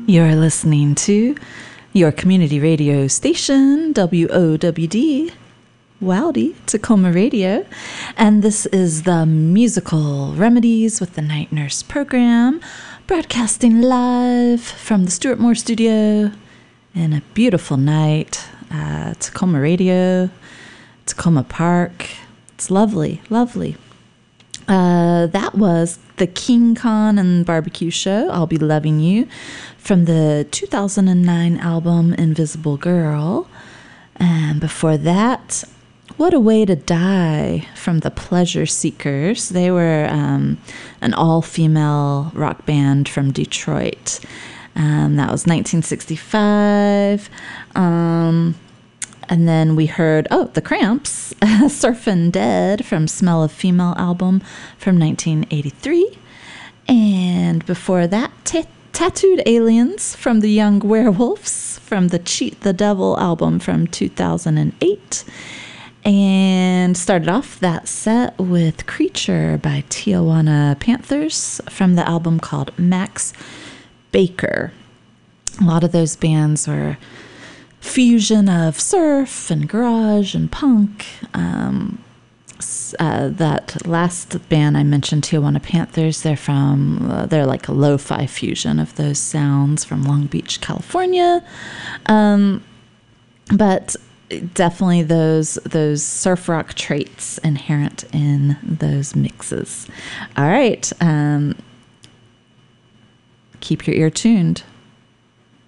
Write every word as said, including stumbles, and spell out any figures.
You're listening to your community radio station, W O W D, Wowdy, Tacoma Radio. And this is the Musical Remedies with the Night Nurse program, broadcasting live from the Stuart Moore studio in a beautiful night, uh, Tacoma Radio, Tacoma Park. It's lovely, lovely. Uh, that was the King Khan and Barbecue Show, I'll Be Loving You, from the two thousand nine album Invisible Girl. And before that, What a Way to Die from the Pleasure Seekers. They were um, an all-female rock band from Detroit. Um, that was nineteen sixty-five. Um... And then we heard, oh, The Cramps, Surfin' Dead from Smell of Female album from nineteen eighty-three. And before that, t- Tattooed Aliens from the Young Werewolves from the Cheat the Devil album from two thousand eight. And started off that set with Creature by Tijuana Panthers from the album called Max Baker. A lot of those bands were fusion of surf and garage and punk. Um, uh, that last band I mentioned, Tijuana Panthers, they're from, uh, they're like a lo-fi fusion of those sounds from Long Beach, California. Um, but definitely those those surf rock traits inherent in those mixes. All right. Um, keep your ear tuned.